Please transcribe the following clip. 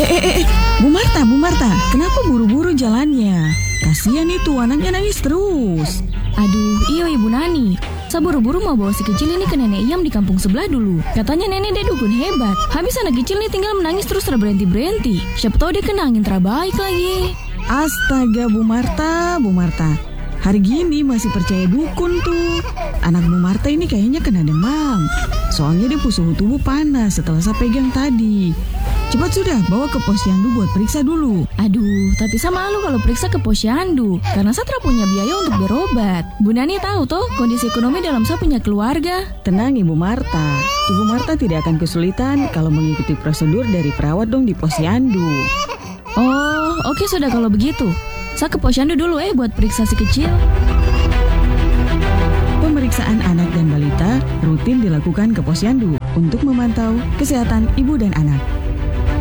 Bu Marta, kenapa buru-buru jalannya? Kasihan itu anaknya nangis terus. Aduh, iyo Ibu Nani. Saya buru-buru mau bawa si kecil ini ke nenek Iyam di kampung sebelah dulu. Katanya nenek dia dukun hebat. Habis anak kecil ini tinggal menangis terus berhenti-berhenti. Siapa tahu dia kena angin terbaik lagi. Astaga Bu Marta. Hari gini masih percaya dukun tuh. Anak Bu Marta ini kayaknya kena demam. Soalnya dia suhu tubuh panas setelah saya pegang tadi. Cepat sudah, bawa ke posyandu buat periksa dulu. Aduh, tapi saya malu kalau periksa ke posyandu. Karena saya tidak punya biaya untuk berobat. Bu Nani tahu toh kondisi ekonomi dalam saya punya keluarga. Tenang Ibu Marta. Ibu Marta tidak akan kesulitan kalau mengikuti prosedur dari perawat dong di posyandu. Oh, oke sudah kalau begitu. Saya ke posyandu dulu buat periksa si kecil. Pemeriksaan anak dan balita rutin dilakukan ke posyandu untuk memantau kesehatan ibu dan anak.